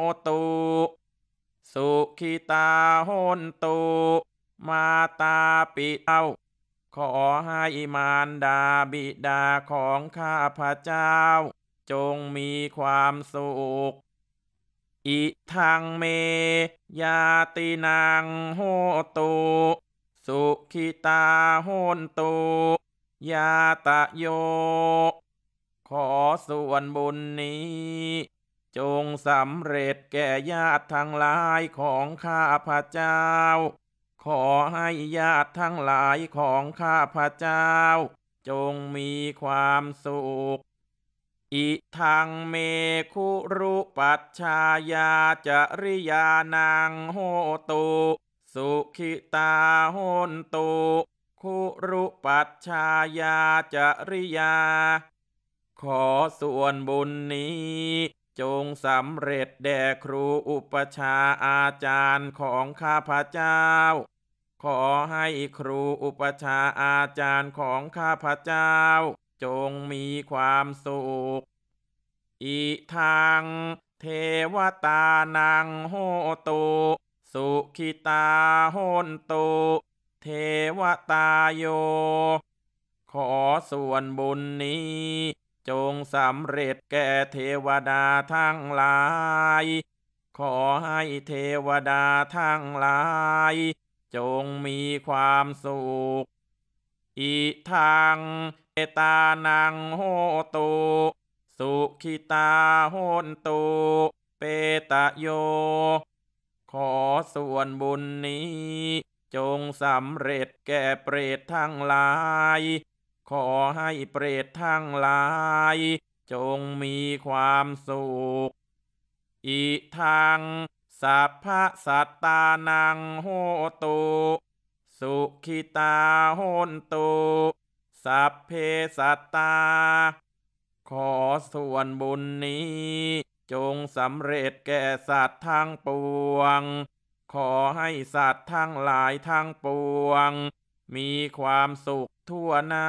ตุสุขิตาโหนตุมาตาปิเต้าขอให้มารดาบิดาของข้าพระเจ้าจงมีความสุขอิทังเมยาตินังโหตุสุขิตาโหนตุยาตะโยขอส่วนบุญนี้จงสำเร็จแก่ญาติทั้งหลายของข้าพระเจ้าขอให้ญาติทั้งหลายของข้าพระเจ้าจงมีความสุขอิทังเมคุรุปัชชายาจริยานังโหตุสุขิตาโหนตุคุรุปัชชายาจริยาขอส่วนบุญนี้จงสำเร็จแด่ครูอุปชาอาจารย์ของข้าพเจ้าขอให้ครูอุปชาอาจารย์ของข้าพเจ้าจงมีความสุขอิทังเทวตานังโหตุสุขิตาโหนตุเทวตาโยขอส่วนบุญนี้จงสำเร็จแก่เทวดาทั้งหลายขอให้เทวดาทั้งหลายจงมีความสุขอิทังเอตานังโหตุสุขิตาโหนตุเปตะโยขอส่วนบุญนี้จงสำเร็จแก่เปรตทั้งหลายขอให้เปรตทั้งหลายจงมีความสุขอิทังสัพพสัตตานังโหตุสุขิตาโหนตุสัพเพสัตตาขอส่วนบุญนี้จงสำเร็จแก่สัตว์ทั้งปวงขอให้สัตว์ทั้งหลายทั้งปวงมีความสุขทั่วหน้า